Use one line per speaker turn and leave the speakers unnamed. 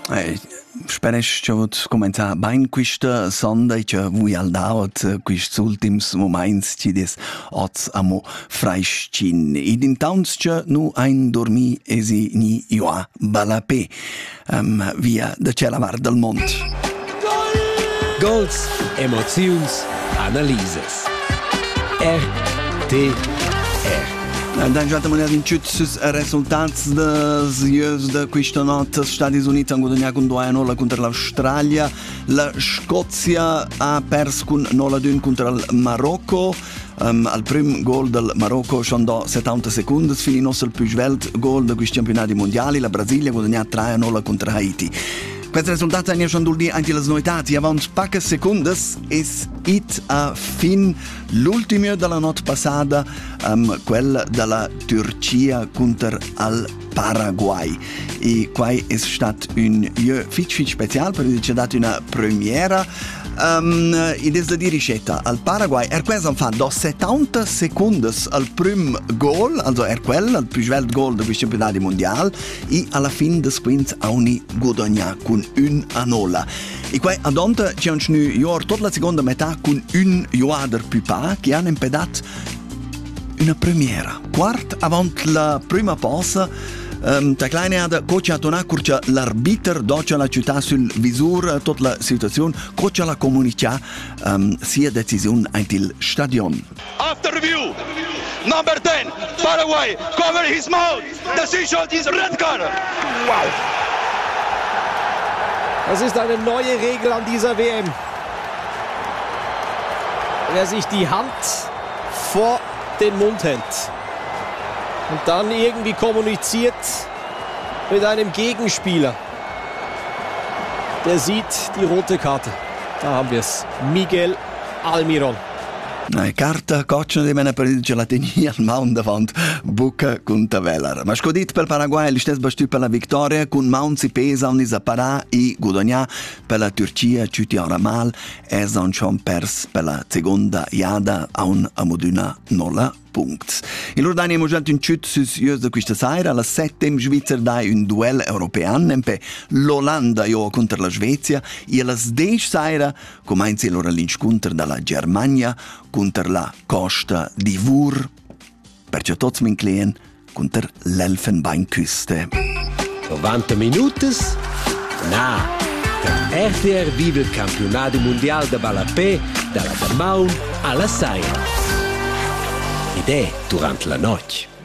Speres che vot cominciar bain quista sonda e che vui al daut quists ultims moments ci des oz amo freiscin. Id intauns che nu ein dormi esi ni joa balapé via da c'è la var del mond.
Goals, emoziuns, analises. RTR.
Dan già manera in sus resultats de questa notte Stati Uniti hanno guadagnato con 2-0 contro l'Australia, la Scozia ha perso con 0-1 contro il Marocco. Al primo gol del Marocco sono da 70 secondi fino al più svelto gol di questi campionati mondiali. La Brasilia ha guadagnato 3-0 contro Haiti. Questo risultato è schon dulli anche le novità. Avanti poche secondi es it a fin l'ultimo della notte passata, quella della Turchia contro il Paraguay. E qua è stato un fitch speciale perché c'è dato una premiera. Ed è da diricetta al Paraguay questo fa da 70 secondi al primo gol, also quello il più svelto gol di questi campionati mondiali, e alla fine del quinto ha un guadagnato con 1-0. E qua ad onta c'è un giorno tutta la seconda metà con un giocatore più pa che hanno impedato una premiera. Quart avanti la prima pausa. Da kleine ada coach atona curcia l'arbiter doce la città sul visur tutta la situazione coach la comunica sia decisione anche il stadion.
After review, number 10, Paraguay, cover his mouth. Decision is red card. Wow.
Das ist eine neue Regel an dieser WM. Wer sich die Hand vor den Mund hält und dann irgendwie kommuniziert mit einem Gegenspieler, der sieht die rote Karte. Da haben wir es. Miguel Almiron.
Carta coccia di mena per la tenia al Mount davant buca con Tavelar. Ma scodit per Paraguay li stes bastù per la vittoria con Mount si pesa un isapara e guadagna per la Turchia ciuti ora mal e son schon pers per la seconda iada a un amoduna nola punts. Il Rodani abbiamo già un ciut sus ius de questa sera alla 7 Svizzera dai un duel european empe l'Olanda io contro la Svezia e alla 10 sera comincia l'ora l'incontro dalla Germania contro la Costa d'Ivor perciò tots min cleen contro l'Elfenbeinküste.
90 minutos? Na, der RTR vive il campionato mondiale de balapé dalla Damaun alla Saira. Ed è durante la notte.